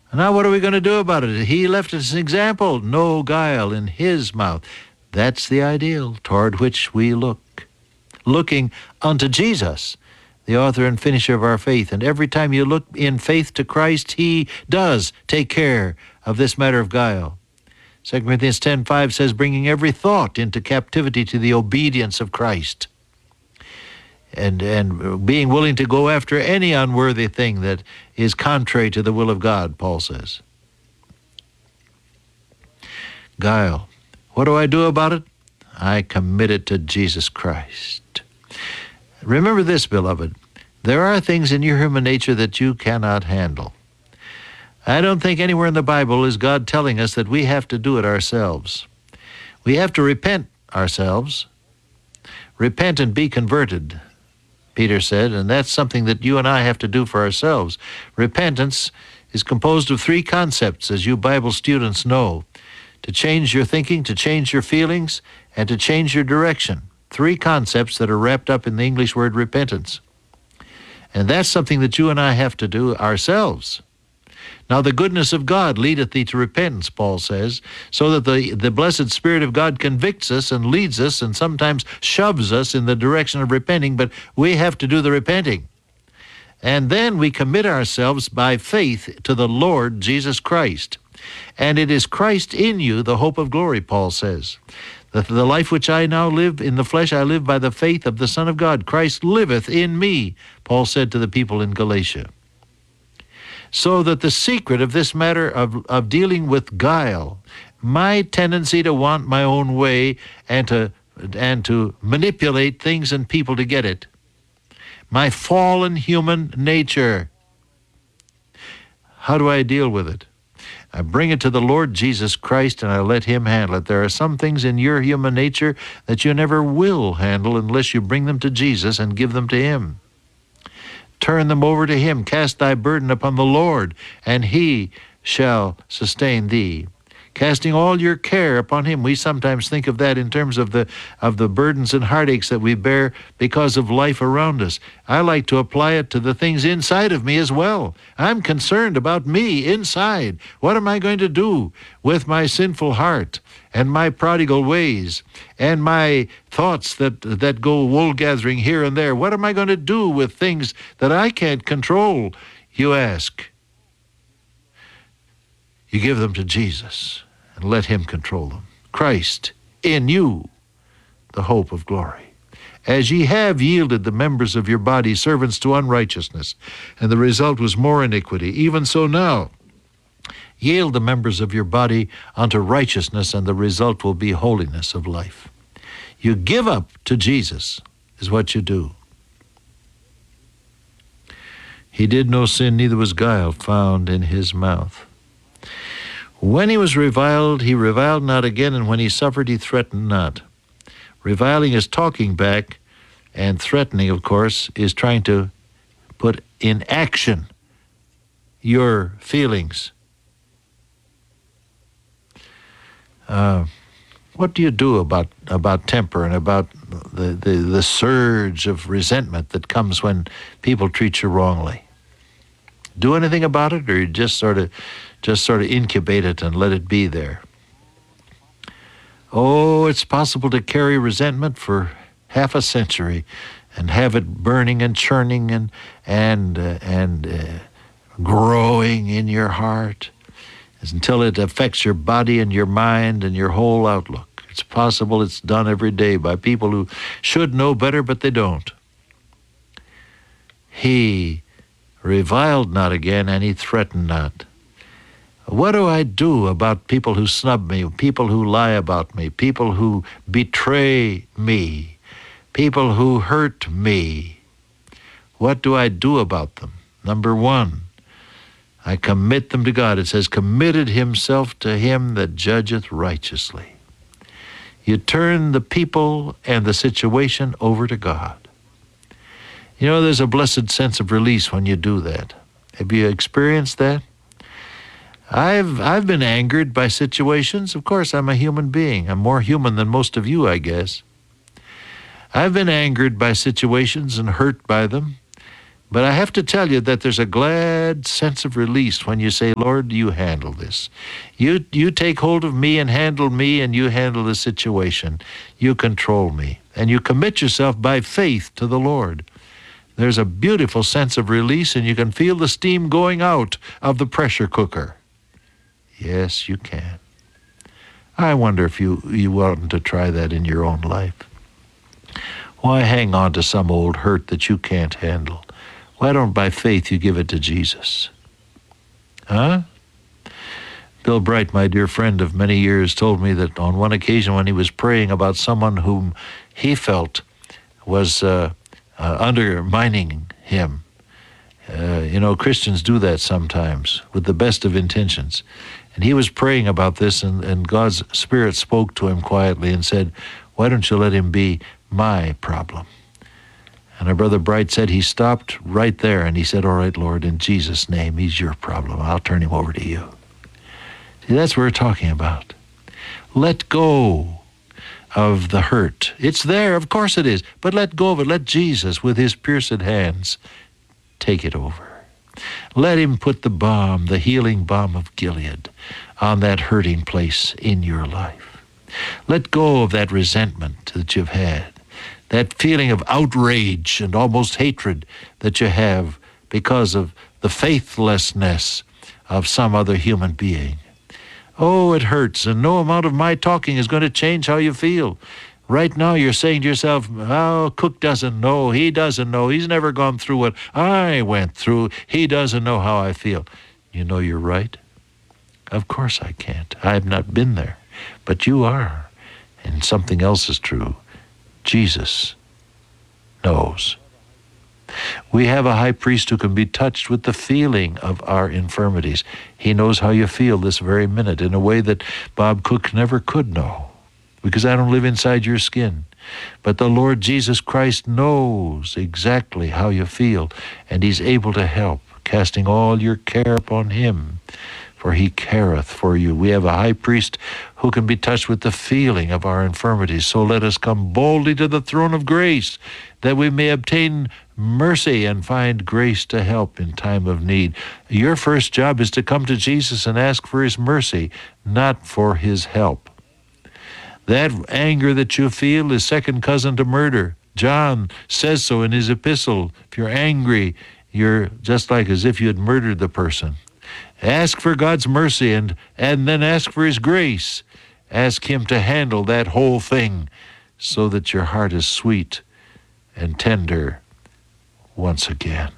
Now what are we going to do about it? He left us an example, no guile in his mouth. That's the ideal toward which we look. Looking unto Jesus, the author and finisher of our faith. And every time you look in faith to Christ, he does take care of this matter of guile. 2 Corinthians 10:5 says, bringing every thought into captivity to the obedience of Christ. And being willing to go after any unworthy thing that is contrary to the will of God, Paul says. Guile. What do I do about it? I commit it to Jesus Christ. Remember this, beloved. There are things in your human nature that you cannot handle. I don't think anywhere in the Bible is God telling us that we have to do it ourselves. We have to repent ourselves. Repent and be converted, Peter said, and that's something that you and I have to do for ourselves. Repentance is composed of three concepts, as you Bible students know: to change your thinking, to change your feelings, and to change your direction. Three concepts that are wrapped up in the English word repentance. And that's something that you and I have to do ourselves. Now the goodness of God leadeth thee to repentance, Paul says, so that the blessed Spirit of God convicts us and leads us and sometimes shoves us in the direction of repenting, but we have to do the repenting. And then we commit ourselves by faith to the Lord Jesus Christ. And it is Christ in you, the hope of glory, Paul says. The life which I now live in the flesh, I live by the faith of the Son of God. Christ liveth in me, Paul said to the people in Galatia. So that the secret of this matter of dealing with guile, my tendency to want my own way and to manipulate things and people to get it, my fallen human nature, how do I deal with it? I bring it to the Lord Jesus Christ and I let him handle it. There are some things in your human nature that you never will handle unless you bring them to Jesus and give them to him. Turn them over to him. Cast thy burden upon the Lord, and he shall sustain thee. Casting all your care upon him. We sometimes think of that in terms of the burdens and heartaches that we bear because of life around us. I like to apply it to the things inside of me as well. I'm concerned about me inside. What am I going to do with my sinful heart and my prodigal ways and my thoughts that go wool gathering here and there? What am I going to do with things that I can't control, you ask? You give them to Jesus and let him control them. Christ in you, the hope of glory. As ye have yielded the members of your body servants to unrighteousness, and the result was more iniquity, even so now yield the members of your body unto righteousness, and the result will be holiness of life. You give up to Jesus is what you do. He did no sin, neither was guile found in his mouth. When he was reviled, he reviled not again, and when he suffered, he threatened not. Reviling is talking back, and threatening, of course, is trying to put in action your feelings. What do you do about temper and about the surge of resentment that comes when people treat you wrongly? Do anything about it, or you just sort of incubate it and let it be there? Oh, it's possible to carry resentment for half a century and have it burning and churning and growing in your heart until it affects your body and your mind and your whole outlook. It's possible. It's done every day by people who should know better, but they don't. He reviled not again, and he threatened not. What do I do about people who snub me, people who lie about me, people who betray me, people who hurt me? What do I do about them? Number one, I commit them to God. It says, committed himself to him that judgeth righteously. You turn the people and the situation over to God. You know, there's a blessed sense of release when you do that. Have you experienced that? I've been angered by situations. Of course, I'm a human being. I'm more human than most of you, I guess. I've been angered by situations and hurt by them, But I have to tell you that there's a glad sense of release when you say, Lord, you handle this. You take hold of me and you handle the situation. You control me. And you commit yourself by faith to the Lord. There's a beautiful sense of release, and you can feel the steam going out of the pressure cooker. Yes, you can. I wonder if you want to try that in your own life. Why hang on to some old hurt that you can't handle? Why don't, by faith, you give it to Jesus? Huh? Bill Bright, my dear friend of many years, told me that on one occasion when he was praying about someone whom he felt was undermining him. Christians do that sometimes with the best of intentions. And he was praying about this, and God's Spirit spoke to him quietly and said, why don't you let him be my problem? And our brother Bright said he stopped right there, and he said, all right, Lord, in Jesus' name, he's your problem. I'll turn him over to you. See, that's what we're talking about. Let go of the hurt. It's there, of course it is, but let go of it. Let Jesus, with his pierced hands, take it over. Let him put the balm, the healing balm of Gilead, on that hurting place in your life. Let go of that resentment that you've had, that feeling of outrage and almost hatred that you have because of the faithlessness of some other human being. Oh, it hurts, and no amount of my talking is going to change how you feel. Right now you're saying to yourself, oh, Cook doesn't know, he doesn't know, he's never gone through what I went through, he doesn't know how I feel. You know you're right. Of course I can't. I have not been there. But you are. And something else is true. Jesus knows. We have a high priest who can be touched with the feeling of our infirmities. He knows how you feel this very minute in a way that Bob Cook never could know, because I don't live inside your skin. But the Lord Jesus Christ knows exactly how you feel, and he's able to help, casting all your care upon him, for he careth for you. We have a high priest who can be touched with the feeling of our infirmities. So let us come boldly to the throne of grace, that we may obtain mercy and find grace to help in time of need. Your first job is to come to Jesus and ask for his mercy, not for his help. That anger that you feel is second cousin to murder. John says so in his epistle. If you're angry, you're just like as if you had murdered the person. Ask for God's mercy and then ask for his grace. Ask him to handle that whole thing so that your heart is sweet and tender once again.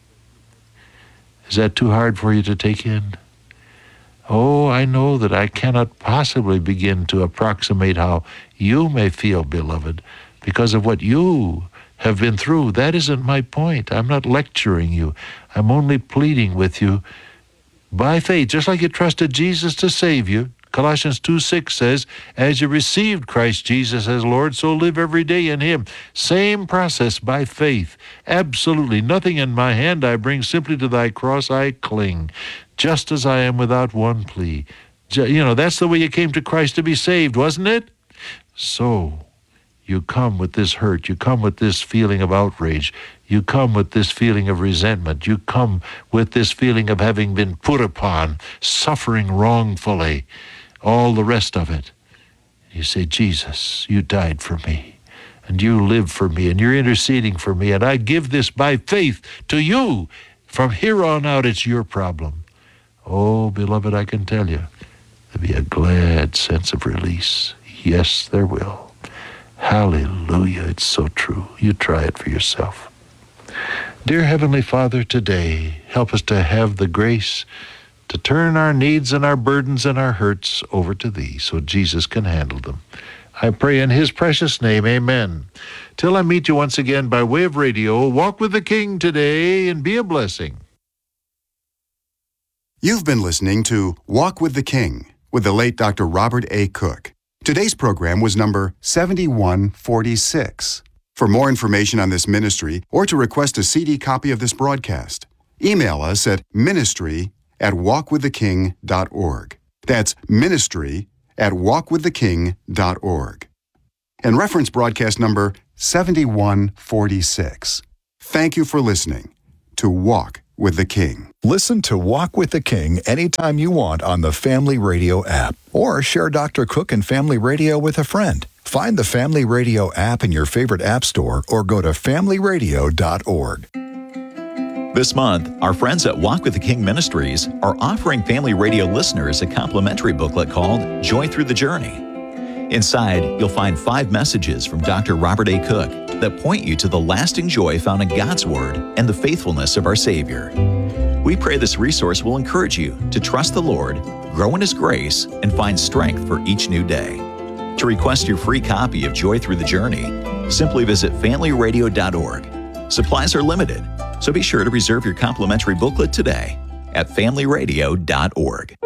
Is that too hard for you to take in? Oh, I know that I cannot possibly begin to approximate how you may feel, beloved, because of what you have been through. That isn't my point. I'm not lecturing you. I'm only pleading with you by faith, just like you trusted Jesus to save you. Colossians 2:6 says, as you received Christ Jesus as Lord, so live every day in him. Same process by faith. Absolutely nothing in my hand I bring, simply to thy cross I cling, just as I am without one plea. That's the way you came to Christ to be saved, wasn't it? So you come with this hurt. You come with this feeling of outrage. You come with this feeling of resentment. You come with this feeling of having been put upon, suffering wrongfully, all the rest of it. You say, Jesus, you died for me, and you live for me, and you're interceding for me, and I give this by faith to you. From here on out, it's your problem. Oh, beloved, I can tell you, there'll be a glad sense of release. Yes, there will. Hallelujah, it's so true. You try it for yourself. Dear Heavenly Father, today, help us to have the grace to turn our needs and our burdens and our hurts over to Thee so Jesus can handle them. I pray in His precious name, amen. Till I meet you once again by way of radio, walk with the King today and be a blessing. You've been listening to Walk with the King with the late Dr. Robert A. Cook. Today's program was number 7146. For more information on this ministry or to request a CD copy of this broadcast, email us at ministry@walkwiththeking.org. That's ministry@walkwiththeking.org. And reference broadcast number 7146. Thank you for listening. to Walk with the King. Listen to Walk with the King anytime you want on the Family Radio app, or share Dr. Cook and Family Radio with a friend. Find the Family Radio app in your favorite app store or go to familyradio.org. This month, our friends at Walk with the King Ministries are offering Family Radio listeners a complimentary booklet called Joy Through the Journey. Inside, you'll find 5 messages from Dr. Robert A. Cook that point you to the lasting joy found in God's Word and the faithfulness of our Savior. We pray this resource will encourage you to trust the Lord, grow in His grace, and find strength for each new day. To request your free copy of Joy Through the Journey, simply visit familyradio.org. Supplies are limited, so be sure to reserve your complimentary booklet today at familyradio.org.